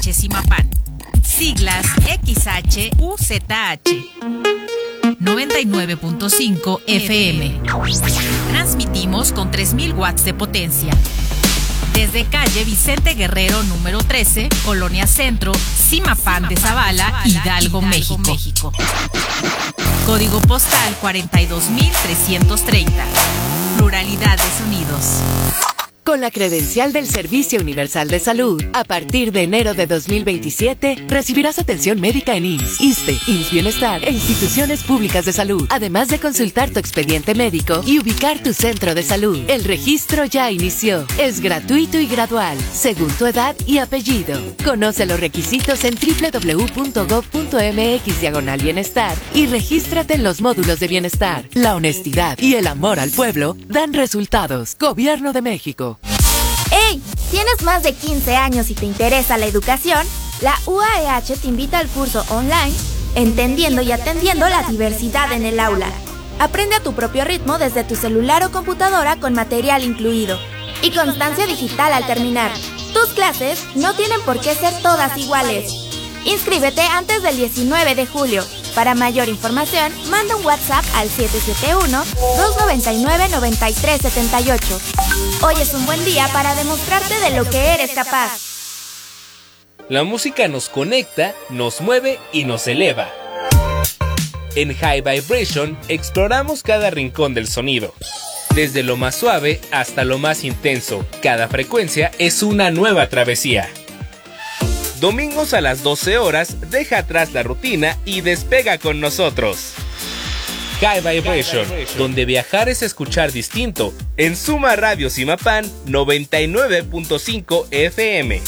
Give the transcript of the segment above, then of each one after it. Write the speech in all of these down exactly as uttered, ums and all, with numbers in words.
H Zimapán. Siglas X H U Z H. noventa y nueve punto cinco F M. Transmitimos con tres mil watts de potencia. Desde calle Vicente Guerrero número trece, Colonia Centro, Zimapán de Zavala, Hidalgo, México. México. Código postal cuarenta y dos mil trescientos treinta. Pluralidad de sonidos. Con la credencial del Servicio Universal de Salud, a partir de enero de dos mil veintisiete, recibirás atención médica en I M S S, ISSSTE, I M S S Bienestar e instituciones públicas de salud, además de consultar tu expediente médico y ubicar tu centro de salud. El registro ya inició. Es gratuito y gradual, según tu edad y apellido. Conoce los requisitos en doble u doble u doble u punto gob punto eme equis diagonal bienestar y regístrate en los módulos de bienestar. La honestidad y el amor al pueblo dan resultados. Gobierno de México. ¡Hey! ¿Tienes más de quince años y te interesa la educación? La U A E H te invita al curso online Entendiendo y Atendiendo la Diversidad en el Aula. Aprende a tu propio ritmo desde tu celular o computadora con material incluido y constancia digital al terminar. Tus clases no tienen por qué ser todas iguales. Inscríbete antes del diecinueve de julio. Para mayor información, manda un WhatsApp al siete siete uno, dos nueve nueve, nueve tres siete ocho. Hoy es un buen día para demostrarte de lo que eres capaz. La música nos conecta, nos mueve y nos eleva. En High Vibration exploramos cada rincón del sonido. Desde lo más suave hasta lo más intenso, cada frecuencia es una nueva travesía. Domingos a las doce horas, deja atrás la rutina y despega con nosotros. High Vibration, donde viajar es escuchar distinto, en Suma Radio Zimapán noventa y nueve punto cinco F M.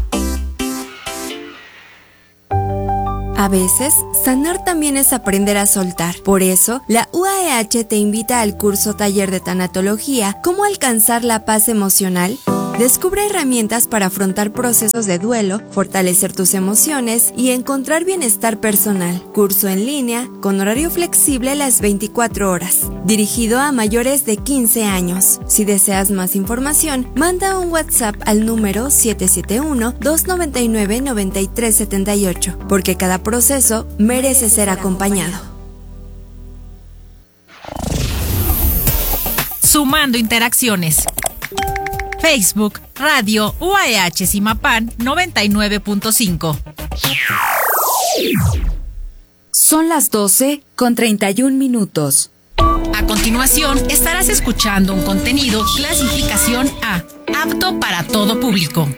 A veces, sanar también es aprender a soltar. Por eso, la U A E H te invita al curso taller de tanatología ¿Cómo alcanzar la paz emocional? Descubre herramientas para afrontar procesos de duelo, fortalecer tus emociones y encontrar bienestar personal. Curso en línea, con horario flexible las veinticuatro horas. Dirigido a mayores de quince años. Si deseas más información, manda un WhatsApp al número siete siete uno, dos nueve nueve, nueve tres siete ocho, porque cada proceso merece ser acompañado. Sumando interacciones. Facebook, Radio U A E H Zimapán noventa y nueve punto cinco. Son las doce con treinta y un minutos. A continuación, estarás escuchando un contenido clasificación A, apto para todo público.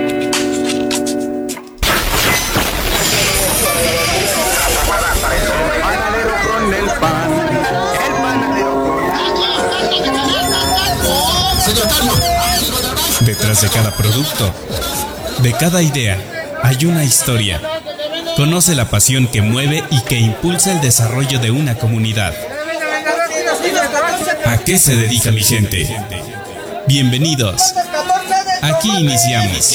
Detrás de cada producto, de cada idea, hay una historia. Conoce la pasión que mueve y que impulsa el desarrollo de una comunidad. ¿A qué se dedica mi gente? Bienvenidos. Aquí iniciamos.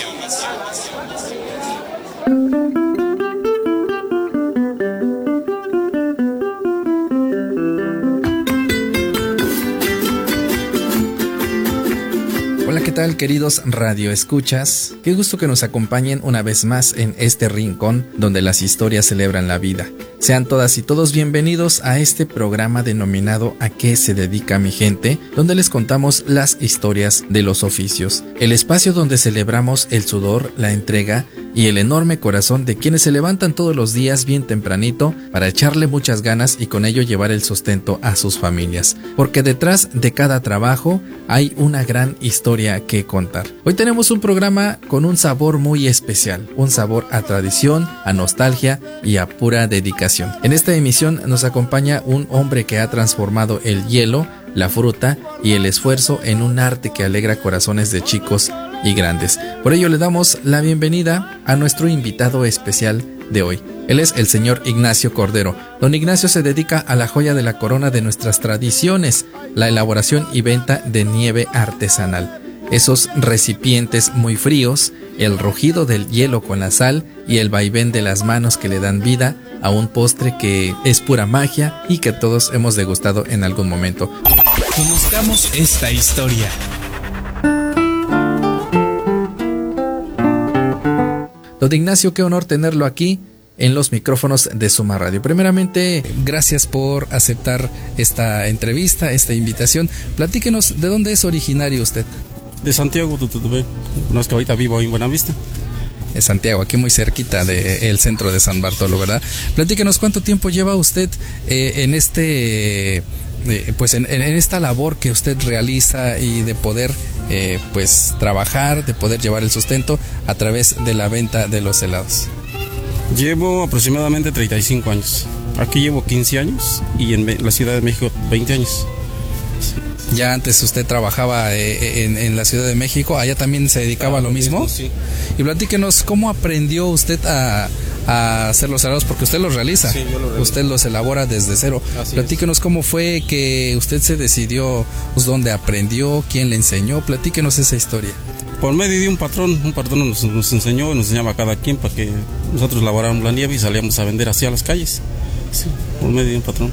¿Qué tal, queridos radioescuchas? Qué gusto que nos acompañen una vez más en este rincón donde las historias celebran la vida. Sean todas y todos bienvenidos a este programa denominado ¿A qué se dedica mi gente?, donde les contamos las historias de los oficios. El espacio donde celebramos el sudor, la entrega y el enorme corazón de quienes se levantan todos los días bien tempranito para echarle muchas ganas y con ello llevar el sustento a sus familias. Porque detrás de cada trabajo hay una gran historia que contar. Hoy tenemos un programa con un sabor muy especial, un sabor a tradición, a nostalgia y a pura dedicación. En esta emisión nos acompaña un hombre que ha transformado el hielo, la fruta y el esfuerzo en un arte que alegra corazones de chicos y grandes. Por ello le damos la bienvenida a nuestro invitado especial de hoy. Él es el señor Ignacio Cordero. Don Ignacio se dedica a la joya de la corona de nuestras tradiciones, la elaboración y venta de nieve artesanal. Esos recipientes muy fríos, el rugido del hielo con la sal y el vaivén de las manos que le dan vida a un postre que es pura magia y que todos hemos degustado en algún momento. Conozcamos esta historia. Don Ignacio, qué honor tenerlo aquí en los micrófonos de Suma Radio. Primeramente, gracias por aceptar esta entrevista, esta invitación. Platíquenos, ¿de dónde es originario usted? De Santiago, Tututubé. No, es que ahorita vivo en Buenavista. En Santiago, aquí muy cerquita del centro de San Bartolo, ¿verdad? Platíquenos, ¿cuánto tiempo lleva usted eh, en este, eh, pues en, en esta labor que usted realiza y de poder, eh, pues trabajar, de poder llevar el sustento a través de la venta de los helados? Llevo aproximadamente treinta y cinco años. Aquí llevo quince años y en la Ciudad de México veinte años. Sí. Ya antes usted trabajaba eh, en, en la Ciudad de México, allá también se dedicaba ah, a lo mismo. mismo. Sí. Y platíquenos, ¿cómo aprendió usted a, a hacer los helados? Porque usted los realiza, sí, yo lo realizo. Usted los elabora desde cero. Así Platíquenos es. Cómo fue que usted se decidió, pues, dónde aprendió, quién le enseñó. Platíquenos esa historia. Por medio de un patrón, un patrón nos, nos enseñó, nos enseñaba a cada quien para que nosotros elaboráramos la nieve y salíamos a vender hacia las calles. Sí, por medio de un patrón.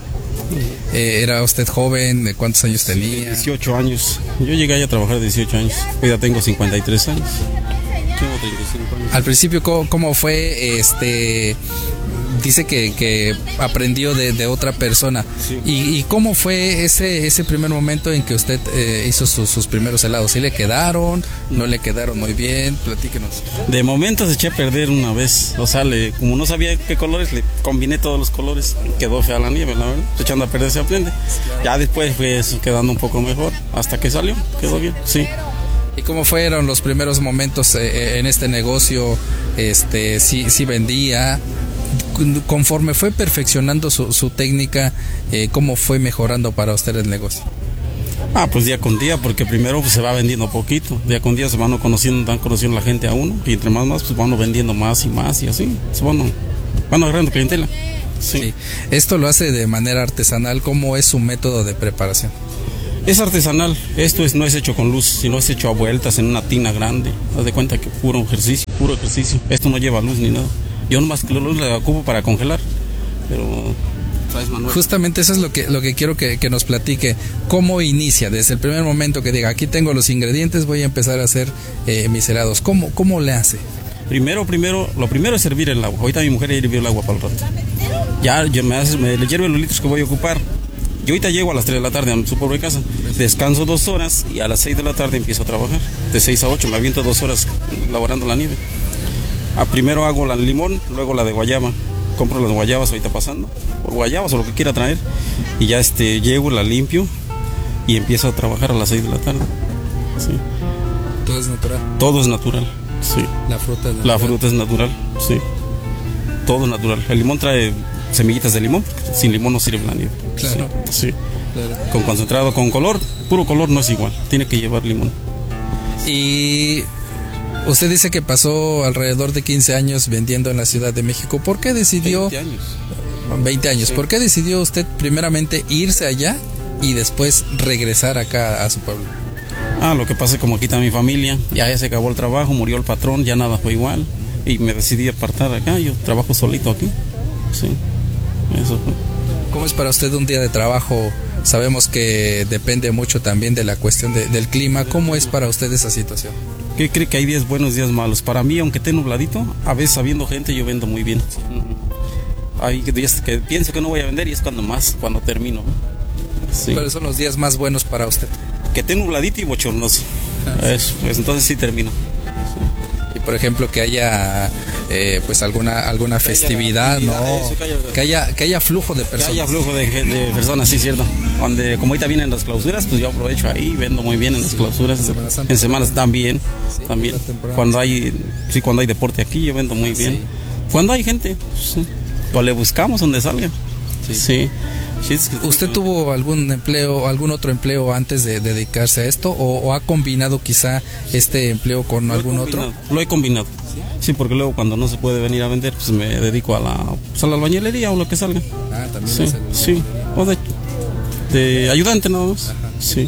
Eh, ¿Era usted joven? ¿De cuántos años sí, tenía? dieciocho años. Yo llegué ahí a trabajar de dieciocho años. Hoy ya tengo cincuenta y tres años. Tengo treinta y cinco años. Al principio, ¿cómo, cómo fue? Este, dice que, que aprendió de, de otra persona. Sí. ¿Y, y cómo fue ese, ese primer momento en que usted eh, hizo sus, sus primeros helados? ¿Sí le quedaron? ¿No le quedaron muy bien? Platíquenos. De momento se eché a perder una vez. O sea, le, como no sabía qué colores, le combiné todos los colores. Quedó fea la nieve, la verdad. Echando a perder se aprende. Ya después fue quedando un poco mejor. Hasta que salió, quedó bien, sí. ¿Y cómo fueron los primeros momentos eh, en este negocio? Este, ¿sí, sí vendía? Conforme fue perfeccionando su, su técnica, eh, ¿cómo fue mejorando para usted el negocio? Ah, pues día con día, porque primero pues, se va vendiendo poquito. Día con día se van conociendo, van conociendo la gente a uno. Y entre más más, pues van vendiendo más y más y así. Se van, van agarrando clientela. Sí. Sí. Esto lo hace de manera artesanal. ¿Cómo es su método de preparación? Es artesanal, esto es, no es hecho con luz, sino es hecho a vueltas en una tina grande. Haz de cuenta que puro ejercicio, puro ejercicio. Esto no lleva luz ni nada. Yo nomás que la luz la ocupo para congelar, pero traes manual. Justamente eso es lo que, lo que quiero que, que nos platique. ¿Cómo inicia? Desde el primer momento que diga, aquí tengo los ingredientes, voy a empezar a hacer eh, mis helados. ¿Cómo, ¿Cómo le hace? Primero, primero, lo primero es hervir el agua. Ahorita mi mujer ya hirvió el agua para el rato. Ya yo me, hace, me le hierve los litros que voy a ocupar. Yo ahorita llego a las tres de la tarde a su pobre casa, descanso dos horas y a las seis de la tarde empiezo a trabajar. De seis a ocho me aviento dos horas elaborando la nieve. A primero hago la de limón, luego la de guayaba. Compro las guayabas ahorita pasando, o guayabas o lo que quiera traer. Y ya este, llego, la limpio y empiezo a trabajar a las seis de la tarde. Sí. ¿Todo es natural? Todo es natural, sí. ¿La fruta es natural? La fruta es natural, sí. Todo es natural. El limón trae semillitas de limón, sin limón no sirve la nieve. Claro. Sí, sí. Claro. Con concentrado, con color, puro color no es igual, tiene que llevar limón. Y usted dice que pasó alrededor de quince años vendiendo en la Ciudad de México. ¿Por qué decidió? veinte años. veinte años. Sí. ¿Por qué decidió usted primeramente irse allá y después regresar acá a su pueblo? Ah, lo que pasa es como aquí está mi familia, ya, ya se acabó el trabajo, murió el patrón, ya nada fue igual. Y me decidí apartar acá, yo trabajo solito aquí. Sí, eso fue. ¿Cómo es para usted un día de trabajo? Sabemos que depende mucho también de la cuestión de, del clima. ¿Cómo es para usted esa situación? ¿Qué cree que hay días buenos, días malos? Para mí, aunque esté nubladito, a veces habiendo gente yo vendo muy bien. Hay días que pienso que no voy a vender y es cuando más, cuando termino. Sí. ¿Cuáles son los días más buenos para usted? Que esté nubladito y bochornoso. Ah, Eso, pues entonces sí termino. Y por ejemplo que haya eh, pues alguna alguna festividad, ¿no? Eso, que, haya, que haya que haya flujo de personas. Que haya flujo de, de personas, sí, cierto. Donde como ahorita vienen las clausuras, pues yo aprovecho ahí, vendo muy bien en las clausuras. Semana Santa, en semanas también, sí, también. Cuando hay, sí, cuando hay deporte aquí yo vendo muy bien. Sí. Cuando hay gente, sí, pues le buscamos donde salga. Sí. Sí. ¿Usted tuvo algún empleo, algún otro empleo antes de, de dedicarse a esto o, o ha combinado quizá este empleo con lo algún otro? Lo he combinado, sí, porque luego cuando no se puede venir a vender, pues me dedico a la, pues a la albañilería o lo que salga. Ah, también. Sí, sí, o de, de ayudante nada más. Ajá. Sí.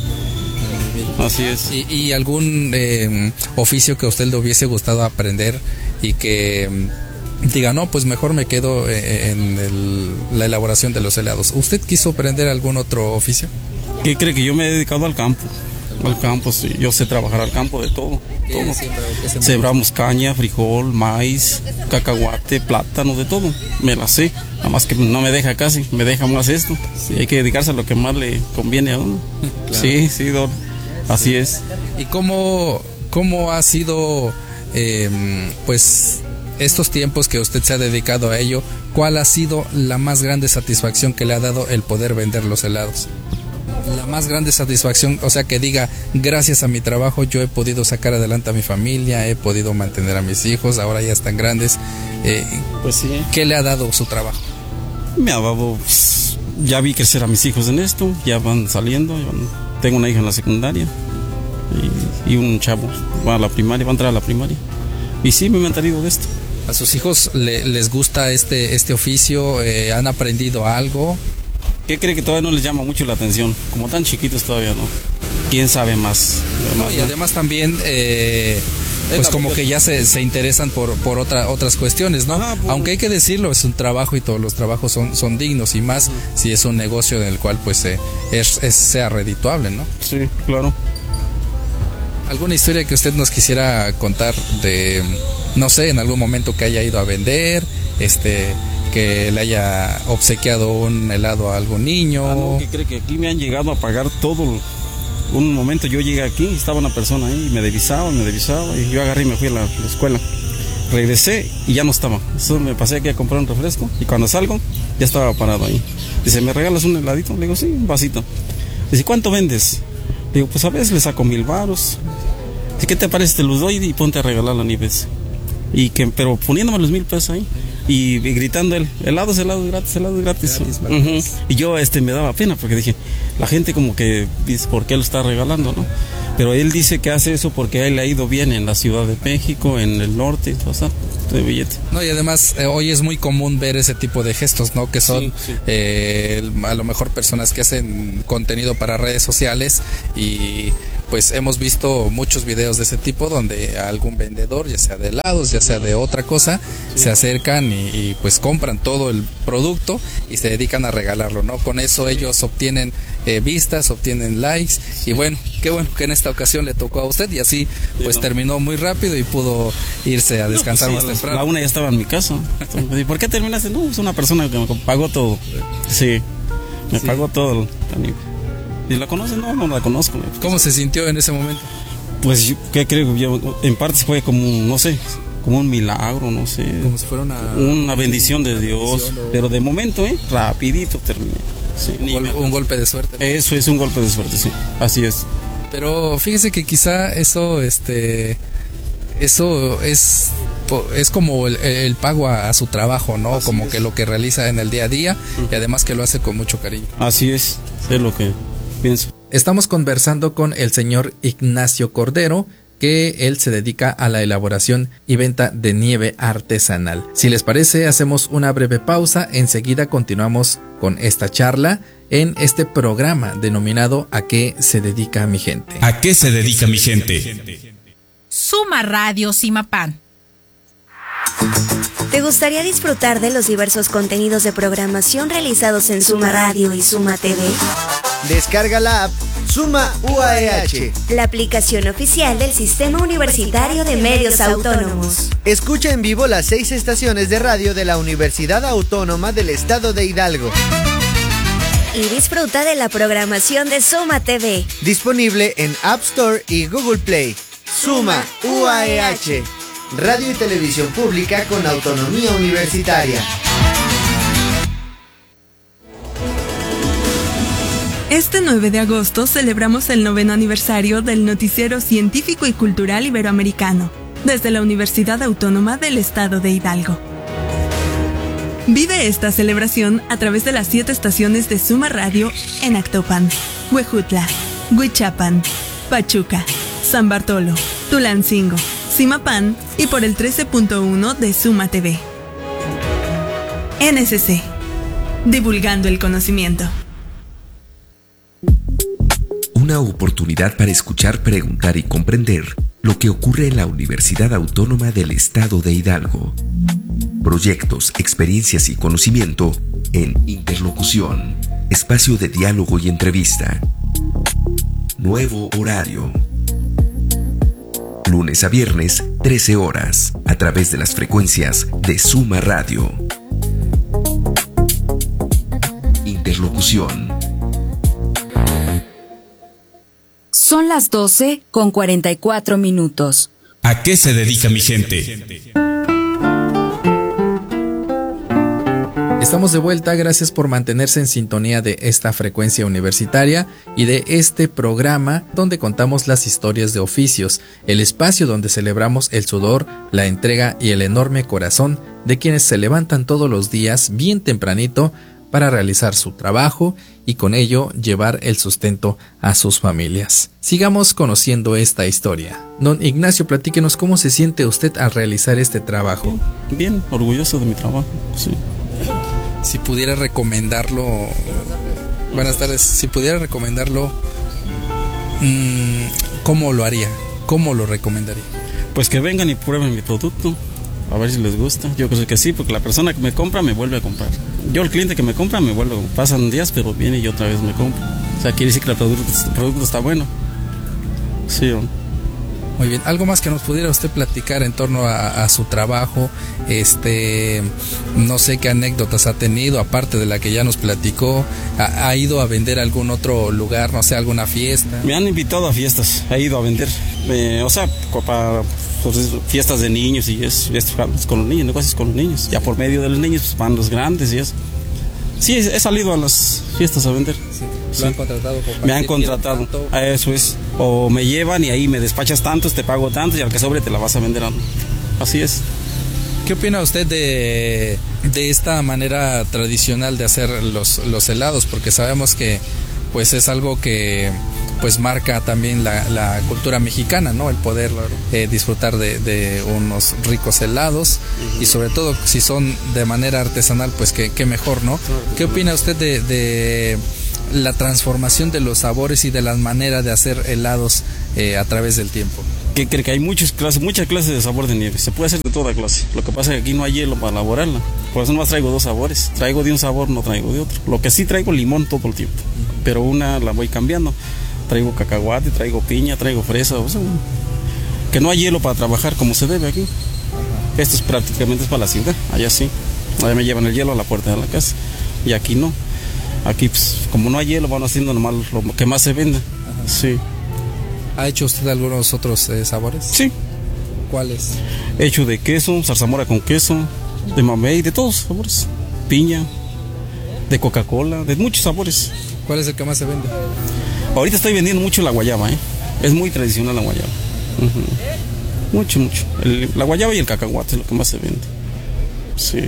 Así es. ¿Y, y algún eh, oficio que a usted le hubiese gustado aprender y que diga, no, pues mejor me quedo en el, la elaboración de los helados? ¿Usted quiso aprender algún otro oficio? ¿Qué cree? Que yo me he dedicado al campo. Al campo, sí. Yo sé trabajar al campo de todo. todo. Sembramos caña, frijol, maíz, cacahuate, plátano, de todo. Me la sé. Nada más que no me deja casi, me deja más esto. Sí, hay que dedicarse a lo que más le conviene a uno. Claro. Sí, sí, don. Así es. ¿Y cómo, cómo ha sido, eh, pues, estos tiempos que usted se ha dedicado a ello? ¿Cuál ha sido la más grande satisfacción que le ha dado el poder vender los helados? La más grande satisfacción, o sea, que diga, gracias a mi trabajo yo he podido sacar adelante a mi familia, he podido mantener a mis hijos, ahora ya están grandes. Eh, pues sí. ¿Qué le ha dado su trabajo? Me ha dado, pues, ya vi crecer a mis hijos en esto, ya van saliendo, ya van, tengo una hija en la secundaria y, y un chavo va a la primaria, va a entrar a la primaria. Y sí, me he mantenido de esto. ¿A sus hijos le, les gusta este, este oficio? Eh, ¿Han aprendido algo? ¿Qué cree que todavía no les llama mucho la atención? Como tan chiquitos todavía, ¿no? ¿Quién sabe más? No, y además también, eh, pues como que ya se, se interesan por, por otra, otras cuestiones, ¿no? Ajá, pues, aunque hay que decirlo, es un trabajo y todos los trabajos son, son dignos, y más uh-huh. si es un negocio en el cual pues eh, es, es, sea redituable, ¿no? Sí, claro. ¿Alguna historia que usted nos quisiera contar de, no sé, en algún momento que haya ido a vender, este... que le haya obsequiado un helado a algún niño? Ah, no, ¿qué cree? Que aquí me han llegado a pagar todo. Un momento yo llegué aquí, estaba una persona ahí, y me divisaba, me divisaba, y yo agarré y me fui a la, la escuela. Regresé y ya no estaba. Entonces me pasé aquí a comprar un refresco, y cuando salgo, ya estaba parado ahí. Dice, ¿me regalas un heladito? Le digo, sí, un vasito. Dice, ¿cuánto vendes? Le digo, pues a veces le saco mil varos. Dice, ¿qué te parece? Te los doy y ponte a regalar la Nieves. Y que, pero poniéndome los mil pesos ahí. Y, y gritando él, helados, helados gratis, helados gratis. gratis uh-huh. Y yo este me daba pena porque dije, la gente como que dice, ¿por qué lo está regalando, no? Pero él dice que hace eso porque a él le ha ido bien en la Ciudad de México, en el norte, o sea, de billete. No, y además eh, hoy es muy común ver ese tipo de gestos, ¿no? Que son sí, sí. Eh, a lo mejor personas que hacen contenido para redes sociales, y pues hemos visto muchos videos de ese tipo donde algún vendedor, ya sea de helados, ya sea de otra cosa, sí. se acercan y, y pues compran todo el producto y se dedican a regalarlo, ¿no? Con eso ellos obtienen eh, vistas, obtienen likes, y bueno, qué bueno que en esta ocasión le tocó a usted, y así pues sí, no. terminó muy rápido y pudo irse a descansar no, pues, sí, más temprano. La una ya estaba en mi casa. Entonces, ¿por qué terminaste? No, es una persona que me pagó todo. Sí, me sí. pagó todo. ¿Y la conoces? No, no la conozco. ¿Cómo se sintió en ese momento? Pues, ¿qué creo? Yo, en parte fue como, no sé, como un milagro, no sé. Como si fuera una... Una bendición de Dios. Bendición, o... Pero de momento, ¿eh? Rapidito terminé. Sí, un, gol, un golpe de suerte, ¿no? Eso es un golpe de suerte, sí. Así es. Pero fíjese que quizá eso, este... Eso es... es como el, el pago a, a su trabajo, ¿no? Así como es. Que lo que realiza en el día a día, uh-huh. y además que lo hace con mucho cariño. Así es, es lo que pienso. Estamos conversando con el señor Ignacio Cordero, que él se dedica a la elaboración y venta de nieve artesanal. Si les parece, hacemos una breve pausa, enseguida continuamos con esta charla en este programa denominado ¿A qué se dedica mi gente? ¿A qué se dedica mi gente? Suma Radio Zimapán. ¿Te gustaría disfrutar de los diversos contenidos de programación realizados en Suma Radio y Suma T V? Descarga la app Suma U A E H, la aplicación oficial del Sistema Universitario de Medios Autónomos. Escucha en vivo las seis estaciones de radio de la Universidad Autónoma del Estado de Hidalgo. Y disfruta de la programación de Suma T V. Disponible en App Store y Google Play. Suma U A E H, radio y televisión pública con autonomía universitaria. Este nueve de agosto celebramos el noveno aniversario del Noticiero Científico y Cultural Iberoamericano, desde la Universidad Autónoma del Estado de Hidalgo. Vive esta celebración a través de las siete estaciones de Suma Radio en Actopan, Huejutla, Huichapan, Pachuca, San Bartolo, Tulancingo, Zimapán y por el trece punto uno de Suma T V. N S C, divulgando el conocimiento. Una oportunidad para escuchar, preguntar y comprender lo que ocurre en la Universidad Autónoma del Estado de Hidalgo. Proyectos, experiencias y conocimiento en Interlocución, espacio de diálogo y entrevista. nuevo horario. Lunes a viernes, trece horas, a través de las frecuencias de Suma Radio. Interlocución. Son las doce con cuarenta y cuatro minutos. ¿A qué se dedica mi gente? Estamos de vuelta, gracias por mantenerse en sintonía de esta frecuencia universitaria y de este programa donde contamos las historias de oficios, el espacio donde celebramos el sudor, la entrega y el enorme corazón de quienes se levantan todos los días bien tempranito para realizar su trabajo y con ello llevar el sustento a sus familias. Sigamos conociendo esta historia. Don Ignacio, platíquenos cómo se siente usted al realizar este trabajo. Bien, orgulloso de mi trabajo, sí. Si pudiera recomendarlo, buenas tardes, si pudiera recomendarlo, mmm, ¿cómo lo haría? ¿Cómo lo recomendaría? Pues que vengan y prueben mi producto, a ver si les gusta. Yo creo que sí, porque la persona que me compra me vuelve a comprar. Yo, el cliente que me compra, me vuelve a comprar. Pasan días, pero viene y otra vez me compra. O sea, quiere decir que el producto, el producto está bueno. Sí, ¿no? Muy bien, algo más que nos pudiera usted platicar en torno a, a su trabajo, este, no sé qué anécdotas ha tenido, aparte de la que ya nos platicó, ha, ha ido a vender a algún otro lugar, no sé, alguna fiesta. Me han invitado a fiestas, he ido a vender, eh, o sea, para pues, fiestas de niños y es, es con los niños, negocios con los niños, ya por medio de los niños pues, van los grandes y eso. Sí, he salido a las fiestas a vender. Sí. ¿Lo sí. han contratado? Me han contratado, a eso es. O me llevan y ahí me despachas tantos, te pago tantos y al que sobre te la vas a vender. Así es. ¿Qué opina usted de, de esta manera tradicional de hacer los, los helados? Porque sabemos que pues es algo que pues marca también la, la cultura mexicana, ¿no? El poder eh, disfrutar de, de unos ricos helados uh-huh. y sobre todo si son de manera artesanal, pues que, que mejor, ¿no? ¿Qué opina usted de, de la transformación de los sabores y de la manera de hacer helados eh, a través del tiempo? Que creo que hay muchas clases, muchas clases de sabor de nieve. Se puede hacer de toda clase. Lo que pasa es que aquí no hay hielo para elaborarla. Por eso nomás traigo dos sabores. Traigo de un sabor, no traigo de otro. Lo que sí traigo limón todo el tiempo. Pero una la voy cambiando. Traigo cacahuate, traigo piña, traigo fresa. O sea, que no hay hielo para trabajar como se debe aquí. Esto es prácticamente es para la ciudad. Allá sí. Allá me llevan el hielo a la puerta de la casa. Y aquí no. Aquí, pues, como no hay hielo, van haciendo nomás lo que más se vende. Ajá. Sí. ¿Ha hecho usted algunos otros eh, sabores? Sí. ¿Cuáles? He hecho de queso, zarzamora con queso, de mamey, de todos los sabores. Piña, de Coca-Cola, de muchos sabores. ¿Cuál es el que más se vende? Ahorita estoy vendiendo mucho la guayaba, ¿eh? Es muy tradicional la guayaba. Uh-huh. Mucho, mucho. El, la guayaba y el cacahuate es lo que más se vende. Sí.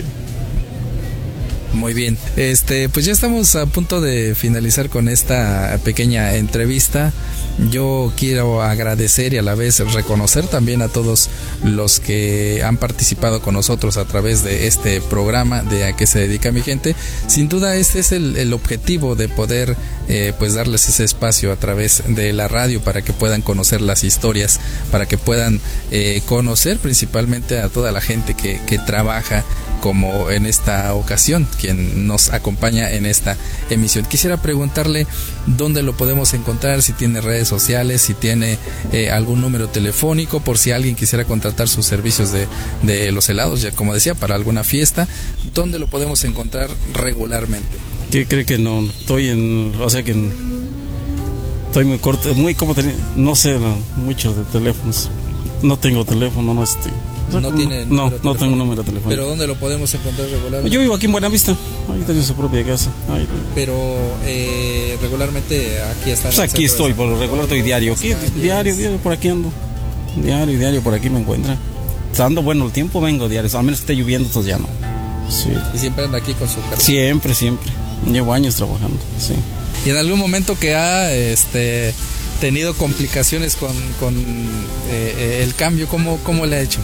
Muy bien, este, pues ya estamos a punto de finalizar con esta pequeña entrevista. Yo quiero agradecer y a la vez reconocer también a todos los que han participado con nosotros a través de este programa de A qué se dedica mi gente. Sin duda este es el, el objetivo de poder eh, pues darles ese espacio a través de la radio para que puedan conocer las historias, para que puedan eh, conocer principalmente a toda la gente que, que trabaja como en esta ocasión, quien nos acompaña en esta emisión. Quisiera preguntarle dónde lo podemos encontrar, si tiene redes sociales, si tiene eh, algún número telefónico, por si alguien quisiera contratar sus servicios de, de los helados, ya como decía, para alguna fiesta, ¿dónde lo podemos encontrar regularmente? ¿Qué cree que no? Estoy en, o sea que en, estoy muy corto, muy como no sé no, muchos de teléfonos, no tengo teléfono, no estoy. No tiene no, no tengo número de teléfono. ¿Pero dónde lo podemos encontrar regularmente? Yo vivo aquí en Buenavista, ahí tengo su propia casa. Ahí. Pero eh, regularmente aquí está. Pues aquí estoy, por lo regular estoy diario. Aquí, diario, diario, por aquí ando. Diario, diario, por aquí me encuentra. Estando bueno el tiempo, vengo diario. A menos que esté lloviendo, entonces ya no. Sí. ¿Y siempre anda aquí con su carro? Siempre, siempre. Llevo años trabajando, sí. ¿Y en algún momento que ha este, tenido complicaciones con, con eh, el cambio, ¿cómo, cómo le ha hecho?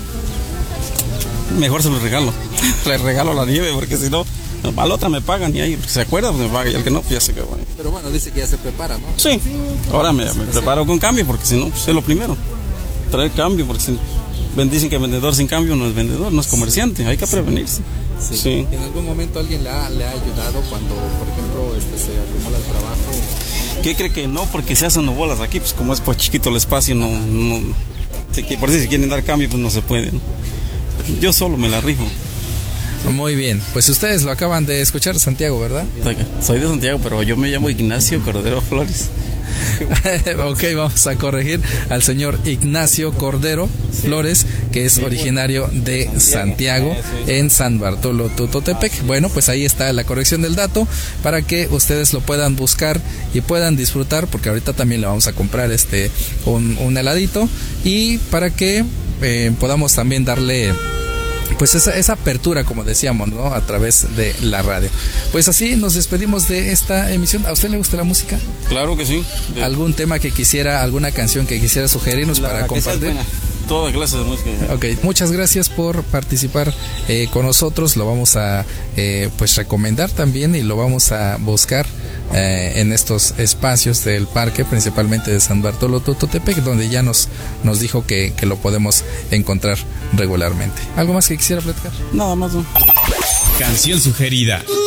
Mejor se lo regalo. Le regalo la nieve porque si no, a la otra me pagan y ahí se acuerda pues me paga y al que no pues ya se quedó ahí. Pero bueno, dice que ya se prepara, ¿no? Sí. Ahora me, me preparo con cambio porque si no, pues es lo primero. Traer cambio porque si dicen que vendedor sin cambio no es vendedor, no es comerciante, hay que prevenirse. Sí. Sí. ¿En algún momento alguien le ha, le ha ayudado cuando, por ejemplo, este, se acumula el trabajo? ¿Qué cree que no? Porque se hacen bolas aquí, pues como es pues chiquito el espacio, no, no, por si quieren dar cambio, pues no se puede, ¿no? Yo solo me la rifo. Muy bien, pues ustedes lo acaban de escuchar, Santiago, ¿verdad? Soy de Santiago, pero yo me llamo Ignacio Cordero Flores. Ok, vamos a corregir al señor Ignacio Cordero Flores, que es originario de Santiago, en San Bartolo Tototepec. Bueno, pues ahí está la corrección del dato para que ustedes lo puedan buscar y puedan disfrutar, porque ahorita también le vamos a comprar este un, un heladito, y para que eh, podamos también darle pues esa, esa apertura, como decíamos, ¿no? A través de la radio. Pues así nos despedimos de esta emisión. ¿A usted le gusta la música? Claro que sí. De... ¿Algún tema que quisiera, alguna canción que quisiera sugerirnos la, para compartir? Toda clase de música. Ok, muchas gracias por participar eh, con nosotros. Lo vamos a eh, pues recomendar también y lo vamos a buscar eh, en estos espacios del parque, principalmente de San Bartolo Tototepec, donde ya nos, nos dijo que, que lo podemos encontrar regularmente. ¿Algo más que quisiera platicar? Nada más. ¿No? Canción sugerida.